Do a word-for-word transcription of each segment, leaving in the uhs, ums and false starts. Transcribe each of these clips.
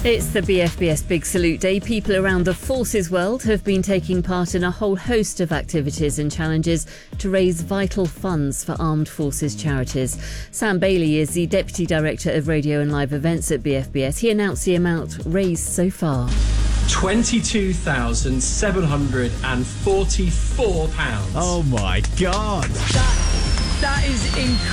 It's the B F B S Big Salute Day. People around the forces world have been taking part in a whole host of activities and challenges to raise vital funds for armed forces charities. Sam Bailey is the Deputy Director of Radio and Live Events at B F B S. He announced the amount raised so far. twenty-two thousand seven hundred forty-four pounds. Oh my God. That, that is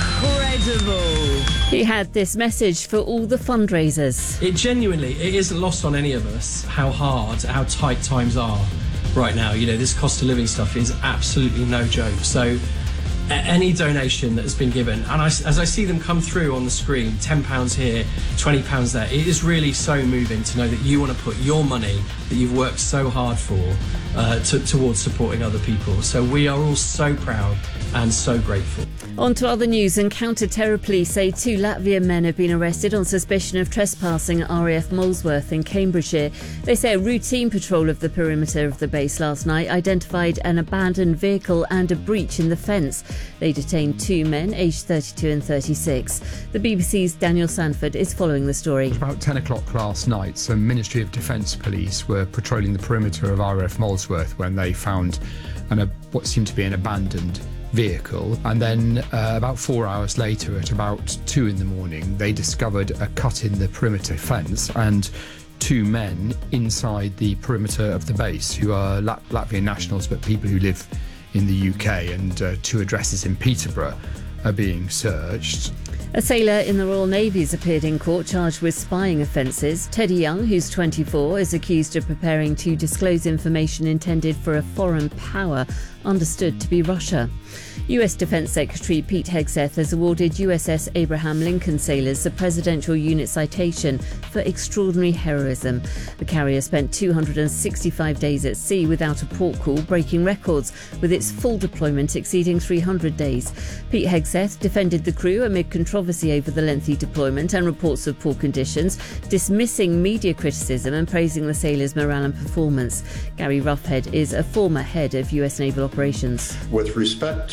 incredible. He had this message for all the fundraisers. It genuinely, it isn't lost on any of us how hard, how tight times are right now. You know, this cost of living stuff is absolutely no joke. So any donation that has been given, and I, as I see them come through on the screen, ten pounds here, twenty pounds there, it is really so moving to know that you want to put your money that you've worked so hard for uh, to, towards supporting other people. So we are all so proud and so grateful. On to other news, and counter-terror police say two Latvian men have been arrested on suspicion of trespassing at R A F Molesworth in Cambridgeshire. They say a routine patrol of the perimeter of the base last night identified an abandoned vehicle and a breach in the fence. They detained two men, aged thirty-two and thirty-six. The B B C's Daniel Sanford is following the story. About ten o'clock last night, some Ministry of Defence police were patrolling the perimeter of R A F Molesworth when they found an, a, what seemed to be an abandoned vehicle, and then uh, about four hours later, at about two in the morning, they discovered a cut in the perimeter fence and two men inside the perimeter of the base who are Lat- Latvian nationals but people who live in the U K, and uh, two addresses in Peterborough are being searched. A sailor in the Royal Navy has appeared in court charged with spying offences. Teddy Young, who's twenty-four, is accused of preparing to disclose information intended for a foreign power understood to be Russia. U S Defence Secretary Pete Hegseth has awarded U S S Abraham Lincoln sailors the Presidential Unit Citation for extraordinary heroism. The carrier spent two hundred sixty-five days at sea without a port call, breaking records, with its full deployment exceeding three hundred days. Pete Hegseth defended the crew amid controversy over the lengthy deployment and reports of poor conditions, dismissing media criticism and praising the sailors' morale and performance. Gary Roughhead is a former head of U S naval operations. With respect